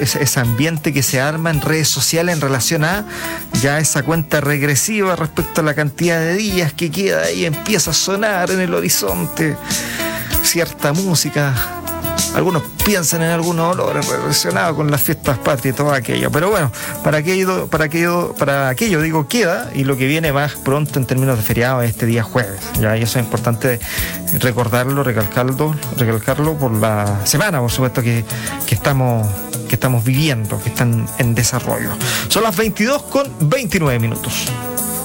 ese ambiente que se arma en redes sociales en relación a ya esa cuenta regresiva respecto a la cantidad de días que queda y empieza a sonar en el horizonte cierta música. Algunos piensan en algunos olores relacionados con las fiestas patrias y todo aquello. Pero bueno, para aquello digo queda, y lo que viene más pronto en términos de feriado es este día jueves. ¿Ya? Y eso es importante recordarlo, recalcarlo por la semana, por supuesto, que estamos viviendo, que están en desarrollo. Son las 22:29.